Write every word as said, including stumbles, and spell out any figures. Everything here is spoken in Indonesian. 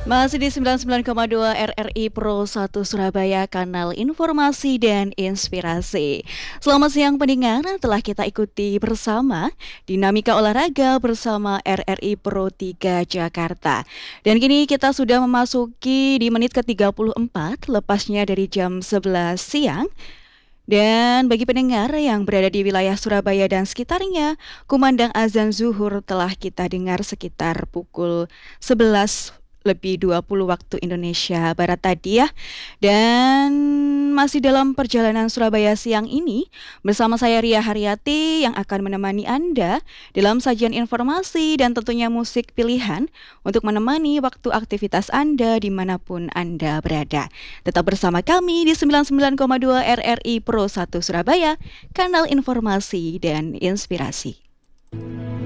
Masih di sembilan puluh sembilan koma dua R R I Pro satu Surabaya, kanal informasi dan inspirasi. Selamat siang pendengar, telah kita ikuti bersama dinamika olahraga bersama R R I Pro tiga Jakarta. Dan kini kita sudah memasuki di menit ke tiga puluh empat, lepasnya dari jam sebelas siang. Dan bagi pendengar yang berada di wilayah Surabaya dan sekitarnya, kumandang azan zuhur telah kita dengar sekitar pukul sebelas lebih dua puluh waktu Indonesia Barat tadi ya. Dan masih dalam perjalanan Surabaya siang ini bersama saya Ria Haryati yang akan menemani Anda dalam sajian informasi dan tentunya musik pilihan untuk menemani waktu aktivitas Anda dimanapun Anda berada. Tetap bersama kami di sembilan puluh sembilan koma dua R R I Pro satu Surabaya, kanal informasi dan inspirasi.